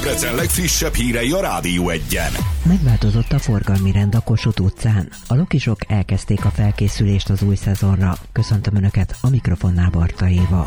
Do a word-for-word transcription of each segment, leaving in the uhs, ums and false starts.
Debrecen legfrissebb hírei a Rádió Egyen. Megváltozott a forgalmi rend a Kossuth utcán. A lokisok elkezdték a felkészülést az új szezonra. Köszöntöm Önöket, a mikrofonnál Barta Éva.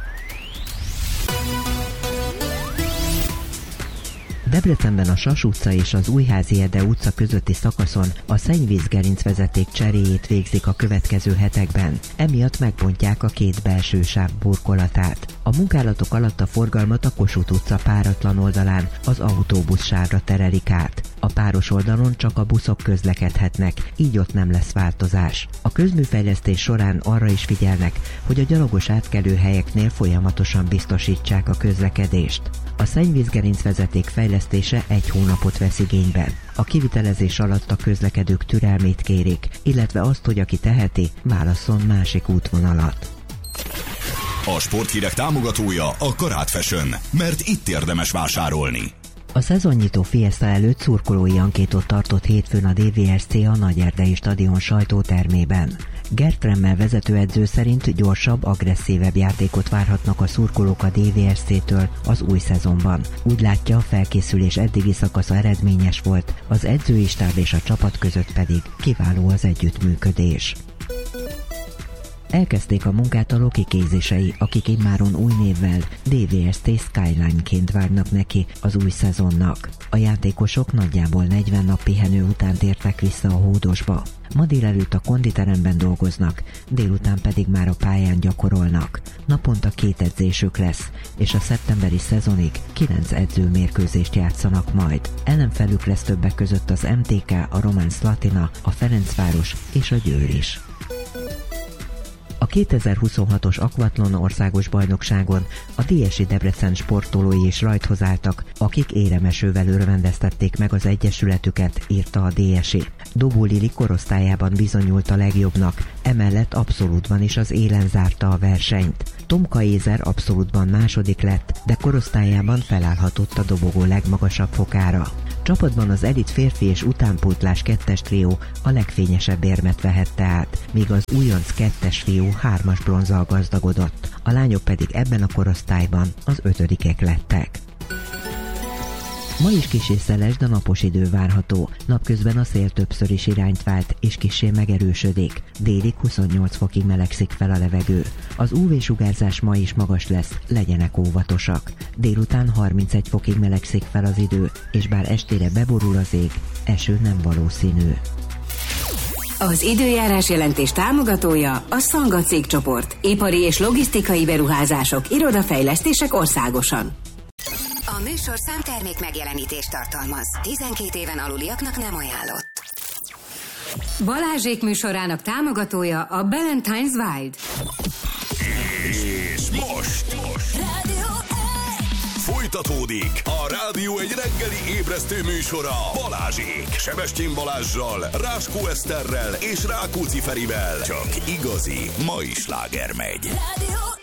Debrecenben a Sas utca és az Újházi Ede utca közötti szakaszon a szennyvízgerinc vezeték cseréjét végzik a következő hetekben. Emiatt megbontják a két belső sáv burkolatát. A munkálatok alatt a forgalmat a Kossuth utca páratlan oldalán az autóbuszsávra terelik át. A páros oldalon csak a buszok közlekedhetnek, így ott nem lesz változás. A közműfejlesztés során arra is figyelnek, hogy a gyalogos átkelőhelyeknél folyamatosan biztosítsák a közlekedést. A szennyvízgerinc vezeték fejlesztése egy hónapot vesz igénybe. A kivitelezés alatt a közlekedők türelmét kérik, illetve azt, hogy aki teheti, válasszon másik útvonalat. A sporthírek támogatója a Karát Fashion, mert itt érdemes vásárolni. A szezonnyitó Fiesta előtt szurkolói ankétot tartott hétfőn a dé vé es cé a Nagyerdei stadion sajtótermében. Gert Remmel vezetőedző szerint gyorsabb, agresszívebb játékot várhatnak a szurkolók a dé vé es cé-től az új szezonban. Úgy látja, a felkészülés eddigi szakasza eredményes volt, az edzői stáb és a csapat között pedig kiváló az együttműködés. Elkezdték a munkát a Loki kézisei, akik immáron új névvel dé vé es cé Skyline-ként várnak neki az új szezonnak. A játékosok nagyjából negyven nap pihenő után tértek vissza a Hódosba. Ma délelőtt a konditeremben dolgoznak, délután pedig már a pályán gyakorolnak. Naponta két edzésük lesz, és a szeptemberi szezonig kilenc edzőmérkőzést játszanak majd. Ellenfelük lesz többek között az em té ká, a Román Szlatina, a Ferencváros és a Győr is. A kétezer-huszonhatos Aquathlon országos bajnokságon a dé es i Debrecen sportolói is rajthoz álltak, akik éremesővel örvendeztették meg az egyesületüket, írta a dé es i. Dobó Lili korosztályában bizonyult a legjobbnak, emellett abszolútban is az élen zárta a versenyt. Tomka Ézer abszolútban második lett, de korosztályában felállhatott a dobogó legmagasabb fokára. Csapatban az elit férfi és utánpótlás kettes trió a legfényesebb érmet vehette át, míg az újonc kettes fiú hármas bronzzal gazdagodott, a lányok pedig ebben a korosztályban az ötödikek lettek. Ma is kissé szeles, de napos idő várható. Napközben a szél többször is irányt vált, és kissé megerősödik. Délig huszonnyolc fokig melegszik fel a levegő. Az ú vé-sugárzás ma is magas lesz, legyenek óvatosak. Délután harmincegy fokig melegszik fel az idő, és bár estére beborul az ég, eső nem valószínű. Az időjárás jelentés támogatója a Szanga cégcsoport. Ipari és logisztikai beruházások, irodafejlesztések országosan. A műsor számtermék megjelenítést tartalmaz. tizenkét éven aluliaknak nem ajánlott. Balázsék műsorának támogatója a Ballantine's Wild. És most, most. Folytatódik a Rádió egy reggeli ébresztő műsora Balázsék. Sebestyén Balázssal, Ráskó Eszterrel és Rákóczi Ferivel. Csak igazi mai sláger megy. Rádió